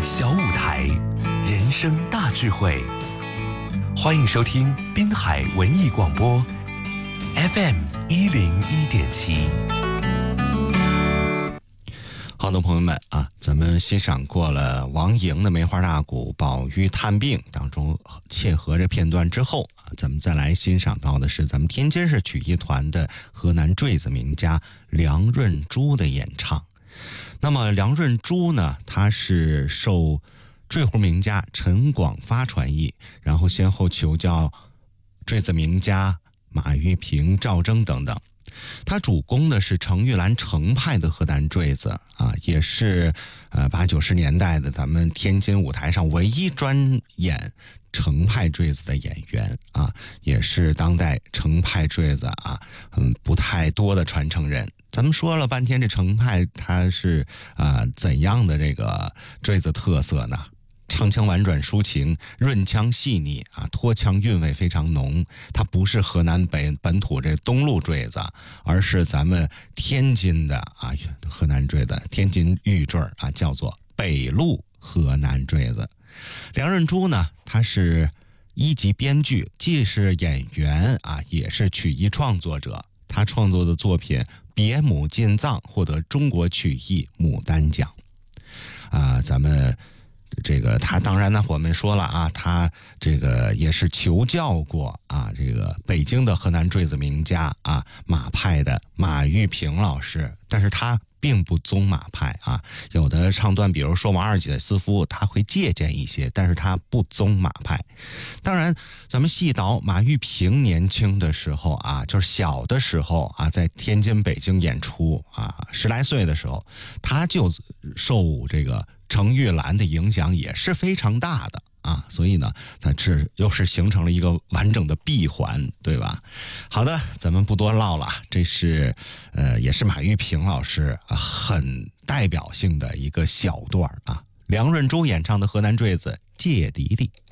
小舞台，人生大智慧。欢迎收听滨海文艺广播 FM101.7。 好的，朋友们啊，咱们欣赏过了王莹的《梅花大鼓》宝玉探病当中切合着片段之后啊，咱们再来欣赏到的是咱们天津市曲艺团的河南坠子名家梁润珠的演唱。那么梁润珠呢，他是受坠胡名家陈广发传译，然后先后求教坠子名家马玉平、赵征等等。他主攻的是程玉兰程派的河南坠子啊，也是80、90年代的咱们天津舞台上唯一专演程派坠子的演员啊，也是当代程派坠子啊不太多的传承人。咱们说了半天这程派它是怎样的这个坠子特色呢？唱腔婉转抒情，润腔细腻啊，拖腔韵味非常浓。它不是河南本土这东路坠子，而是咱们天津的河南坠子，天津豫坠啊，叫做北路河南坠子。梁润珠呢，他是一级编剧，既是演员啊，也是曲艺创作者。他创作的作品《别母进藏》获得中国曲艺牡丹奖咱们这个他当然呢，我们说了啊，他这个也是求教过这个北京的河南坠子名家马派的马玉平老师，但是他并不宗马派有的唱段比如说王二姐思夫他会借鉴一些，但是他不宗马派。当然咱们细倒马玉平年轻的时候就是小的时候在天津北京演出10来岁的时候，他就受这个程玉兰的影响也是非常大的所以呢，它又是形成了一个完整的闭环，对吧？好的，咱们不多唠了，这是也是马玉平老师很代表性的一个小段梁润珠演唱的河南坠子《借弟弟》。